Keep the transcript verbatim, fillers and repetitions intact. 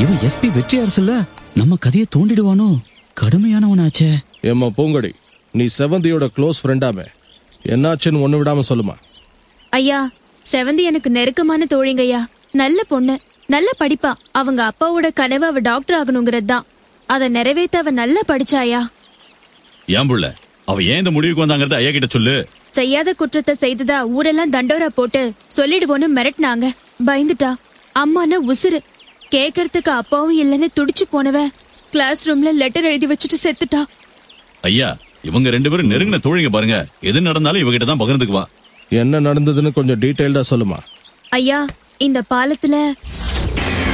இவன் எஸ்பி வெற்றி அரசுல நம்ம கதையை தோண்டிடுவானோ? கடுமையானவனாச்சே. ஏம்மா பூங்கொடி, நீ செவந்தியோட க்ளோஸ் ஃப்ரெண்டாமே, என்னாச்சுன்னு ஒண்ணு விடாம சொல்லுமா. ஐயா, செவந்தி எனக்கு நெருக்கமான தோழிங்கய்யா. நல்ல பொண்ணு, நல்ல படிப்பா. அவங்க அப்பாவோட கனவு அவ டாக்டர் ஆகணுங்கிறது தான். அதை நிறைவேற்ற அவ நல்லா படிச்சாயா. ஏன் புள்ள, அவ ஏன் இந்த முடிவுக்கு வந்தாங்கறத ஐயா கிட்ட சொல்லு. செய்யாத குற்றத்தை செய்ததா ஊரெல்லாம் தண்டோரா போட்டு சொல்லிடுவோன்னு மிரட்டினாங்க. பயந்துட்டா. அம்மானா உசுறு. கேக்கறதுக்கு அப்பாவும் இல்லன்னு துடிச்சு போனவ கிளாஸ் ரூம்ல லெட்டர் எழுதி வச்சுட்டு செத்துட்டா. ஐயா, இவங்க ரெண்டு பேரும் நெருங்கின தோழிங்க பாருங்க. எது நடந்தாலும் இவகிட்ட தான் பகிர்ந்துக்குவா. என்ன நடந்ததுன்னு கொஞ்சம் டீடைல்டா சொல்லுமா. ஐயா, இந்த பாலத்துல